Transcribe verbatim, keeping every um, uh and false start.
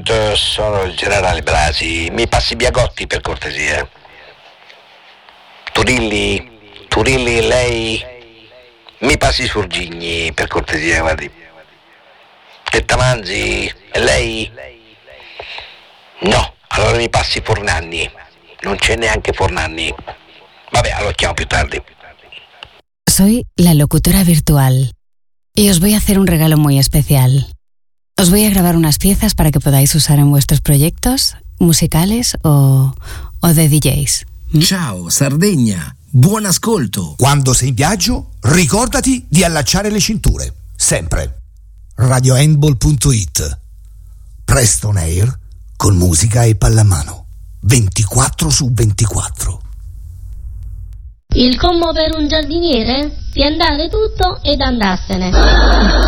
Pronto, sono il generale Brasi. Mi passi Biagotti per cortesia? Turilli, Turilli, lei? Mi passi Surgigni per cortesia, guardi. Tettamanzi, e lei? No, allora mi passi Fornanni. Non c'è neanche Fornanni. Vabbè, allora chiamo più tardi. Soy la locutora virtual y os voy a hacer un regalo muy especial. Os voy a grabar unas piezas para que podáis usar en vuestros proyectos musicales o, o de D Js. ¿Mm? Ciao Sardegna, buon ascolto. Quando sei in viaggio, ricordati di allacciare le cinture, sempre. radio handball punto it. Preston Air con musica e pallamano. ventiquattro su ventiquattro. Il combo per un giardiniere? Piantare tutto ed andarsene.